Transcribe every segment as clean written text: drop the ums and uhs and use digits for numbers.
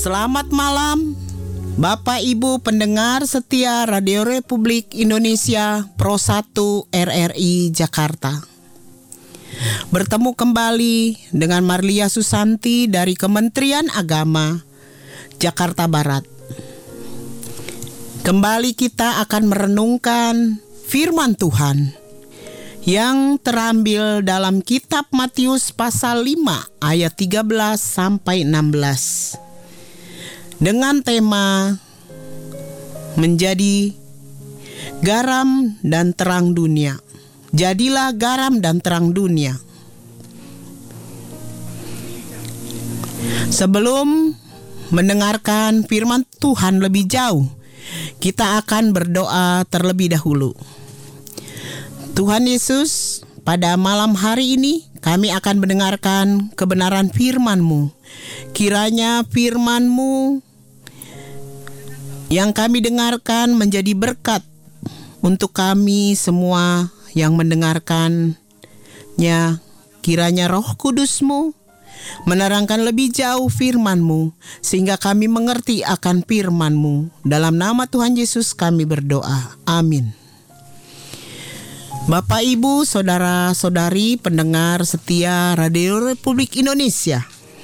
Selamat malam, Bapak Ibu pendengar setia Radio Republik Indonesia Pro 1 RRI Jakarta. Bertemu kembali dengan Marlia Susanti dari Kementerian Agama Jakarta Barat. Kembali kita akan merenungkan firman Tuhan yang terambil dalam kitab Matius pasal 5 ayat 13 sampai 16. Dengan tema menjadi garam dan terang dunia. Jadilah garam dan terang dunia. Sebelum mendengarkan firman Tuhan lebih jauh, kita akan berdoa terlebih dahulu. Tuhan Yesus, pada malam hari ini kami akan mendengarkan kebenaran firman-Mu. Kiranya firman-Mu yang kami dengarkan menjadi berkat untuk kami semua yang mendengarkannya. Kiranya Roh Kudus-Mu menerangkan lebih jauh firman-Mu sehingga kami mengerti akan firman-Mu. Dalam nama Tuhan Yesus kami berdoa. Amin. Bapak, Ibu, saudara-saudari pendengar setia Radio Republik Indonesia,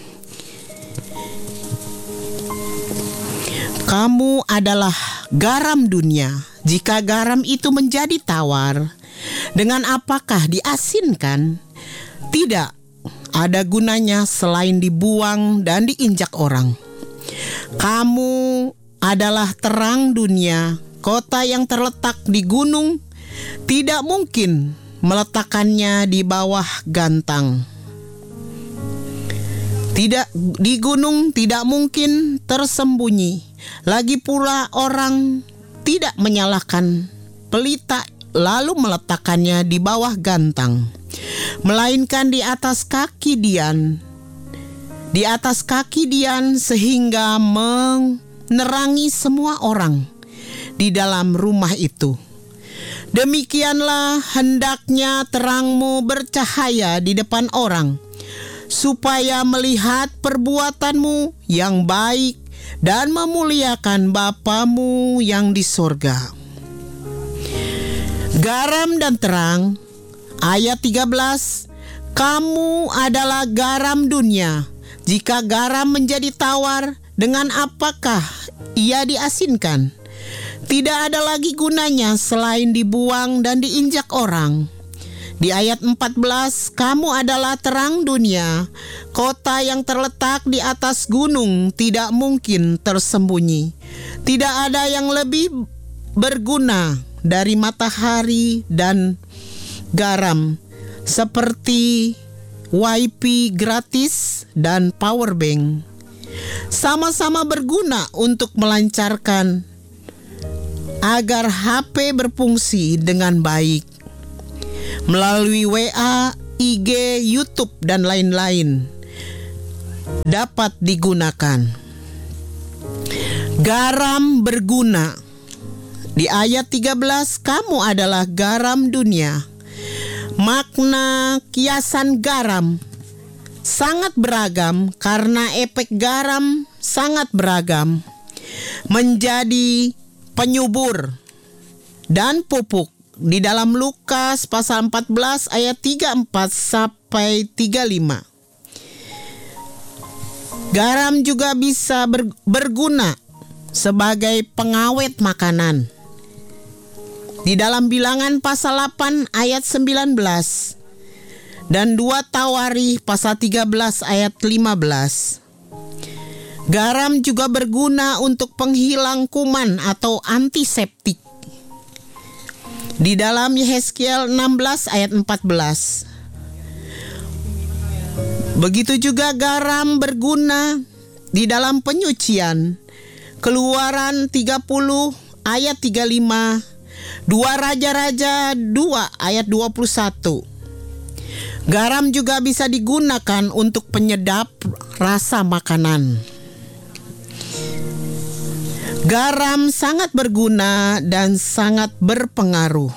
kamu adalah garam dunia. Jika garam itu menjadi tawar, dengan apakah diasinkan? Tidak ada gunanya selain dibuang dan diinjak orang. Kamu adalah terang dunia. Kota yang terletak di gunung tidak mungkin meletakkannya di bawah gantang. Di gunung tidak mungkin tersembunyi. Lagi pula orang tidak menyalakan pelita lalu meletakkannya di bawah gantang, melainkan di atas kaki dian. Di atas kaki dian sehingga menerangi semua orang di dalam rumah itu. Demikianlah hendaknya terangmu bercahaya di depan orang, supaya melihat perbuatanmu yang baik dan memuliakan Bapamu yang di sorga. Garam dan terang, ayat 13, kamu adalah garam dunia. Jika garam menjadi tawar, dengan apakah ia diasinkan? Tidak ada lagi gunanya selain dibuang dan diinjak orang. Di ayat 14, kamu adalah terang dunia. Kota yang terletak di atas gunung tidak mungkin tersembunyi. Tidak ada yang lebih berguna dari matahari dan garam, seperti WiFi gratis dan powerbank. Sama-sama berguna untuk melancarkan agar HP berfungsi dengan baik melalui WA, IG, YouTube, dan lain-lain dapat digunakan. Garam berguna. Di ayat 13, kamu adalah garam dunia. Makna kiasan garam sangat beragam karena efek garam sangat beragam. Menjadi penyubur dan pupuk. Di dalam Lukas pasal 14 ayat 34 sampai 35. Garam juga bisa berguna sebagai pengawet makanan. Di dalam Bilangan pasal 8 ayat 19 dan 2 Tawarikh pasal 13 ayat 15. Garam juga berguna untuk penghilang kuman atau antiseptik. Di dalam Yehezkiel 16 ayat 14. Begitu juga garam berguna di dalam penyucian. Keluaran 30 ayat 35. 2 Raja-Raja 2 ayat 21. Garam juga bisa digunakan untuk penyedap rasa makanan. Garam sangat berguna dan sangat berpengaruh.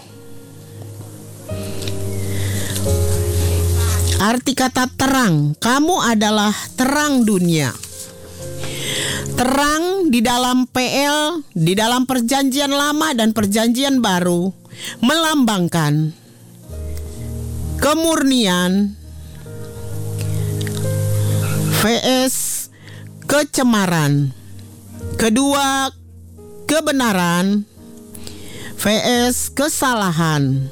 Arti kata terang, kamu adalah terang dunia. Terang di dalam PL, di dalam Perjanjian Lama dan Perjanjian Baru melambangkan kemurnian vs kecemaran. Kedua, kebenaran vs kesalahan.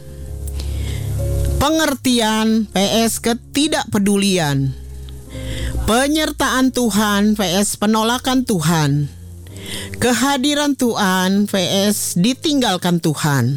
Pengertian vs ketidakpedulian. Penyertaan Tuhan vs penolakan Tuhan. Kehadiran Tuhan vs ditinggalkan Tuhan.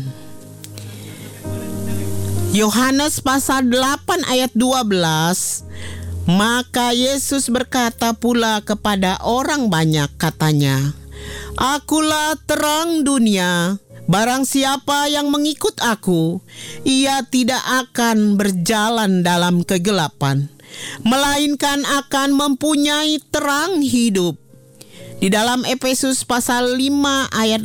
Yohanes pasal 8 ayat 12. Maka Yesus berkata pula kepada orang banyak, katanya, Akulah terang dunia. Barang siapa yang mengikut aku, ia tidak akan berjalan dalam kegelapan, melainkan akan mempunyai terang hidup. Di dalam Efesus pasal 5 ayat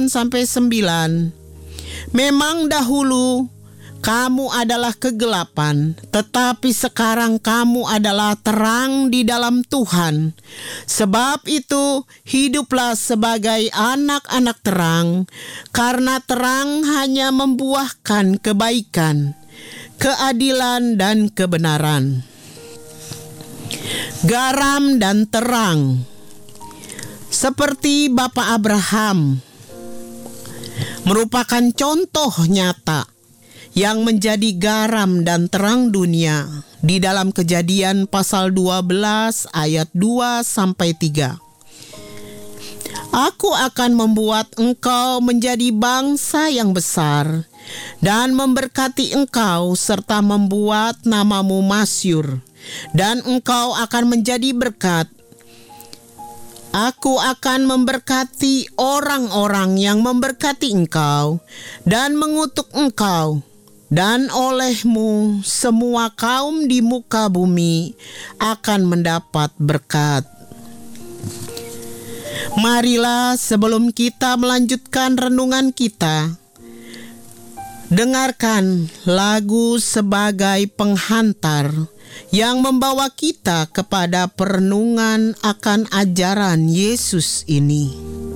8-9. Memang dahulu kamu adalah kegelapan, tetapi sekarang kamu adalah terang di dalam Tuhan. Sebab itu, hiduplah sebagai anak-anak terang, karena terang hanya membuahkan kebaikan, keadilan, dan kebenaran. Garam dan terang. Seperti Bapak Abraham, merupakan contoh nyata yang menjadi garam dan terang dunia di dalam Kejadian pasal 12 ayat 2-3. Aku akan membuat engkau menjadi bangsa yang besar dan memberkati engkau serta membuat namamu masyhur, dan engkau akan menjadi berkat. Aku akan memberkati orang-orang yang memberkati engkau dan mengutuk engkau. Dan olehmu semua kaum di muka bumi akan mendapat berkat. Marilah sebelum kita melanjutkan renungan kita, dengarkan lagu sebagai penghantar yang membawa kita kepada perenungan akan ajaran Yesus ini.